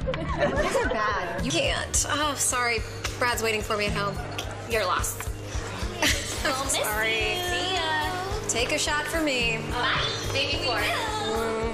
These are bad. You can't. Oh, sorry. Brad's waiting for me at home. You're lost. I'm sorry. See ya. Take a shot for me. Bye. Baby Ford.